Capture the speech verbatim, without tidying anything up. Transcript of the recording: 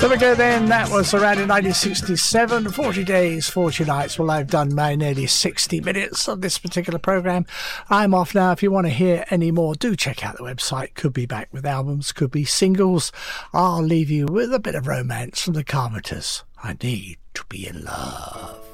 There we go then, that was around in nineteen sixty-seven, forty days, forty nights. Well, I've done my nearly sixty minutes of this particular programme. I'm off now. If you want to hear any more, do check out the website. Could be back with albums, could be singles. I'll leave you with a bit of romance from the Carpenters. I need to be in love.